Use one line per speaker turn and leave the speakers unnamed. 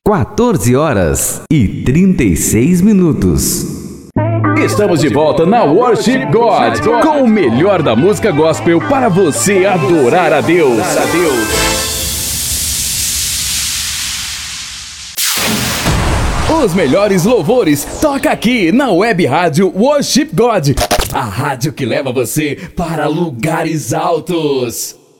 14h36.
Estamos de volta na Worship God, com o melhor da música gospel para você adorar a Deus. Os melhores louvores toca aqui na Web Rádio Worship God, a rádio que leva você para lugares altos.